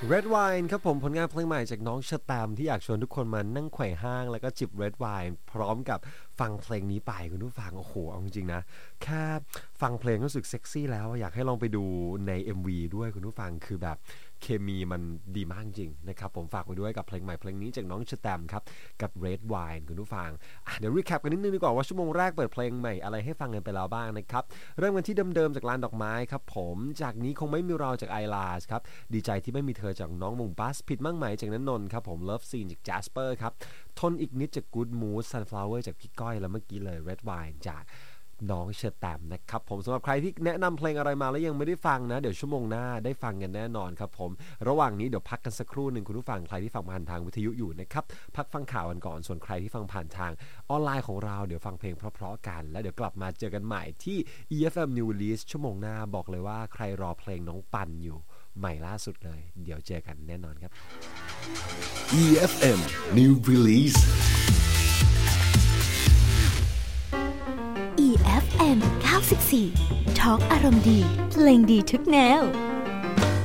Red Wine ครับผมผลงานเพลงใหม่จากน้องเชอร์แตมที่อยากชวนทุกคนมานั่งไขว่ห้างแล้วก็จิบ Red Wine พร้อมกับฟังเพลงนี้ไปคุณผู้ฟังโอ้โหเอาจริงๆนะแค่ฟังเพลงรู้สึกเซ็กซี่แล้วอยากให้ลองไปดูใน MV ด้วยคุณผู้ฟังคือแบบเคมีมันดีมากจริงนะครับผมฝากไว้ด้วยกับเพลงใหม่เพลงนี้จากน้องเชอร์แตมครับกับ Red Wine คุณผู้ฟังเดี๋ยวรีแคปกันนิดนึงดีกว่าว่าชั่วโมงแรกเปิดเพลงใหม่อะไรให้ฟังกันไปแล้วบ้างนะครับเริ่มกันที่เดิมๆจากลานดอกไม้ครับผมจากนี้คงไม่มีเราจากไอลาสครับดีใจที่ไม่มีเธอจากน้องมุงบัสผิดมั่งไหมจากณนนท์ครับผม Love Scene จาก Jasper ครับทนอีกนิดจาก Good Mood Sunflower จากพี่ก้อยแล้วเมื่อกี้เลย Red Wine จากน้องเชอร์แตมนะครับผมสำหรับใครที่แนะนำเพลงอะไรมาแล้วยังไม่ได้ฟังนะเดี๋ยวชั่วโมงหน้าได้ฟังกันแน่นอนครับผมระหว่างนี้เดี๋ยวพักกันสักครู่หนึ่งคุณผู้ฟังใครที่ฟังผ่านทางวิทยุอยู่นะครับพักฟังข่าวกันก่อนส่วนใครที่ฟังผ่านทางออนไลน์ของเราเดี๋ยวฟังเพลงเพราะๆกันแล้วเดี๋ยวกลับมาเจอกันใหม่ที่ EFM New Release ชั่วโมงหน้าบอกเลยว่าใครรอเพลงน้องปันอยู่ใหม่ล่าสุดเลยเดี๋ยวเจอกันแน่นอนครับ EFM New Release EFM 94 Talk อารมณ์ดีเพลงดีทุกแนว